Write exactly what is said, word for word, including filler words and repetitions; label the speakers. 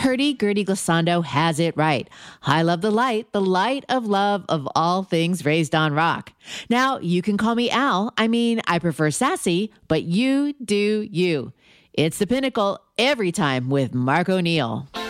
Speaker 1: Gertie Gertie Glissando has it right. I love the light, the light of love of all things raised on rock. Now, you can call me Al. I mean, I prefer sassy, but you do you. It's The Pinnacle every time with Mark O'Neill.